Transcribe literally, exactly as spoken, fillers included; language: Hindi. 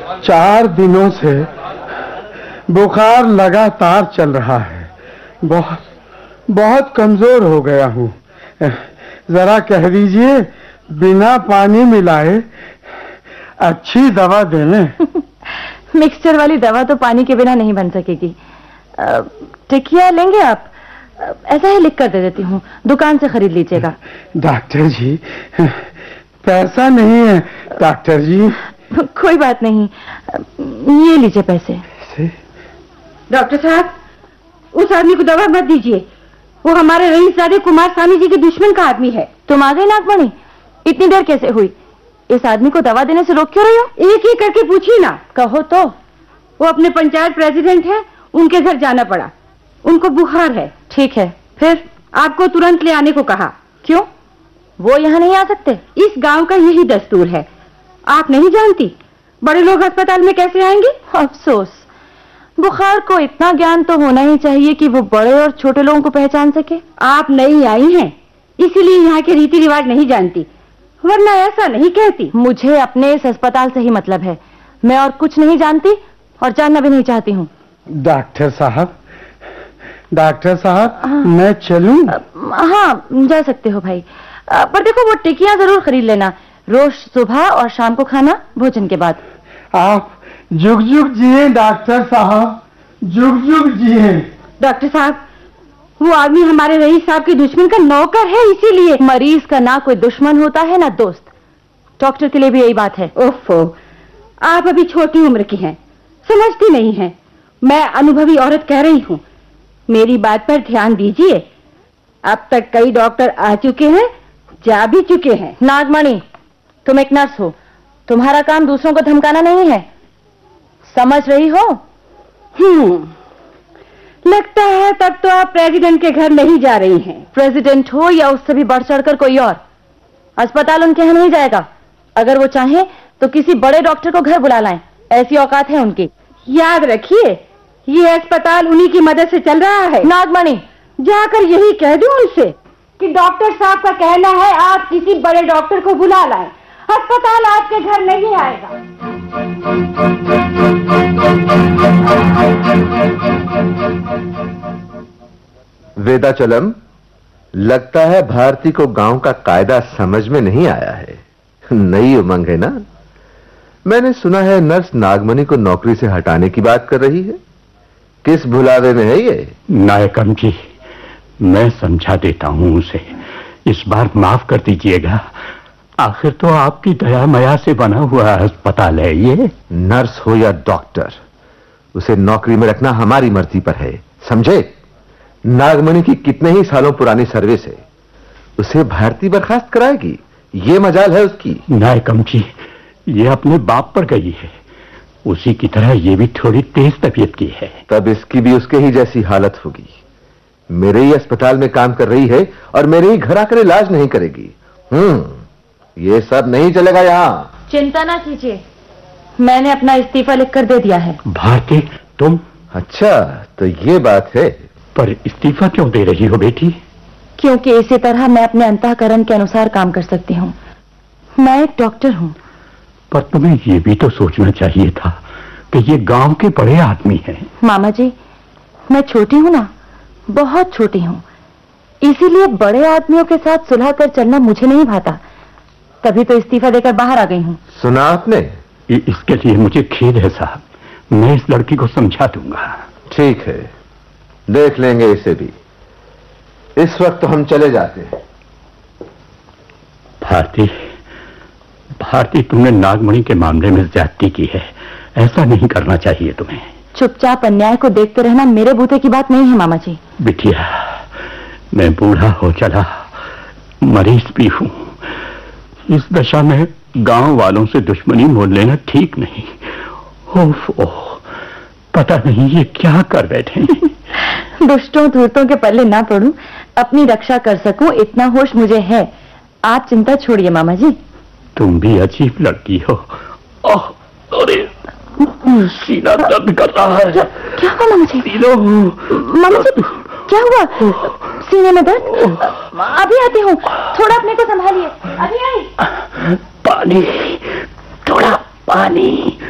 चार दिनों से बुखार लगातार चल रहा है। बहुत बहुत कमजोर हो गया हूँ। जरा कह दीजिए बिना पानी मिलाए अच्छी दवा देने। मिक्सचर वाली दवा तो पानी के बिना नहीं बन सकेगी। टिकिया लेंगे आप? ऐसा ही लिख कर दे देती हूँ, दुकान से खरीद लीजिएगा। डॉक्टर जी पैसा नहीं है डॉक्टर जी। कोई बात नहीं, ये लीजिए पैसे। डॉक्टर साहब, उस आदमी को दवा मत दीजिए, वो हमारे रईसजादे कुमार स्वामी जी के दुश्मन का आदमी है। तुम आ गई नागमणि? इतनी देर कैसे हुई? इस आदमी को दवा देने से रोक क्यों रही हो? एक एक करके पूछिए ना। कहो तो। वो अपने पंचायत प्रेसिडेंट है, उनके घर जाना पड़ा, उनको बुखार है। ठीक है, फिर आपको तुरंत ले आने को कहा। क्यों, वो यहाँ नहीं आ सकते? इस गांव का यही दस्तूर है, आप नहीं जानती? बड़े लोग अस्पताल में कैसे आएंगे? अफसोस, बुखार को इतना ज्ञान तो होना ही चाहिए कि वो बड़े और छोटे लोगों को पहचान सके। आप नई आई हैं, इसीलिए यहाँ के रीति रिवाज नहीं जानती, वरना ऐसा नहीं कहती। मुझे अपने इस अस्पताल से ही मतलब है, मैं और कुछ नहीं जानती और जानना भी नहीं चाहती हूँ। डॉक्टर साहब, डॉक्टर साहब, मैं चलूं? हाँ, जा सकते हो भाई, पर देखो वो टिकियां जरूर खरीद लेना, रोज सुबह और शाम को खाना, भोजन के बाद। आप जुग जुग जिए डॉक्टर साहब, जुग जुग जिए। डॉक्टर साहब, वो आदमी हमारे रईस साहब के दुश्मन का नौकर है, इसीलिए। मरीज का ना कोई दुश्मन होता है ना दोस्त, डॉक्टर के लिए भी यही बात है। ओफो, आप अभी छोटी उम्र की हैं, समझती नहीं हैं। मैं अनुभवी औरत कह रही हूँ, मेरी बात पर ध्यान दीजिए। अब तक कई डॉक्टर आ चुके हैं, जा भी चुके हैं। नागमणि, तुम एक नर्स हो, तुम्हारा काम दूसरों को धमकाना नहीं है, समझ रही हो? हम्म, लगता है तब तो आप प्रेसिडेंट के घर नहीं जा रही हैं। प्रेसिडेंट हो या उससे भी बढ़ चढ़कर कोई और, अस्पताल उनके यहाँ नहीं जाएगा। अगर वो चाहे तो किसी बड़े डॉक्टर को घर बुला लाएं, ऐसी औकात है उनकी। याद रखिए, ये अस्पताल उन्हीं की मदद से चल रहा है। नागमणि, जाकर यही कह दूं उनसे कि डॉक्टर साहब का कहना है आप किसी बड़े डॉक्टर को बुला लाएं, अस्पताल आपके घर नहीं आएगा। वेदाचलम, लगता है भारती को गांव का कायदा समझ में नहीं आया है। नई उमंग है ना? मैंने सुना है नर्स नागमणि को नौकरी से हटाने की बात कर रही है। किस भुलावे में है ये? नायकम जी, मैं समझा देता हूं उसे, इस बार माफ कर दीजिएगा। आखिर तो आपकी दया माया से बना हुआ अस्पताल है ये। नर्स हो या डॉक्टर, उसे नौकरी में रखना हमारी मर्जी पर है, समझे? नागमणि की कितने ही सालों पुरानी सर्विस है, उसे भारती बर्खास्त कराएगी, ये मजाल है उसकी। नायकम जी, ये अपने बाप पर गई है, उसी की तरह ये भी थोड़ी तेज तबीयत की है। तब इसकी भी उसके ही जैसी हालत होगी। मेरे ही अस्पताल में काम कर रही है और मेरे ही घर आकर इलाज नहीं करेगी। हम्म, ये सब नहीं चलेगा यहाँ। चिंता ना कीजिए, मैंने अपना इस्तीफा लिखकर दे दिया है। भारती, तुम? अच्छा, तो ये बात है। पर इस्तीफा क्यों दे रही हो बेटी? क्योंकि इसी तरह मैं अपने अंतःकरण के अनुसार काम कर सकती हूँ। मैं एक डॉक्टर हूँ। पर तुम्हें ये भी तो सोचना चाहिए था कि ये गांव के बड़े आदमी हैं। मामा जी, मैं छोटी हूँ ना, बहुत छोटी हूँ, इसीलिए बड़े आदमियों के साथ सुलह कर चलना मुझे नहीं भाता, तभी तो इस्तीफा देकर बाहर आ गई हूँ। सुना आपने? इसके लिए मुझे खेद है साहब, मैं इस लड़की को समझा दूंगा। ठीक है, देख लेंगे इसे भी। इस वक्त तो हम चले जाते हैं। भारती, भारती, तुमने नागमणि के मामले में ज्यादती की है, ऐसा नहीं करना चाहिए तुम्हें। चुपचाप अन्याय को देखते रहना मेरे बूते की बात नहीं है मामा जी। बिटिया, मैं बूढ़ा हो चला, मरीज भी हूं, इस दशा में गांव वालों से दुश्मनी मोल लेना ठीक नहीं। ओफ ओह, पता नहीं ये क्या कर बैठे। दुष्टों धूर्तों के पल्ले ना पड़ूं, अपनी रक्षा कर सकूं, इतना होश मुझे है। आप चिंता छोड़िए मामा जी। तुम भी अजीब लड़की हो। ओह, अरे सीना दर्द कर रहा है। क्या हुआ मामा जी? मामा जी, क्या हुआ? सीने में दर्द? अभी आती हूँ, थोड़ा अपने को संभालिए, अभी आई। पानी, थोड़ा पानी।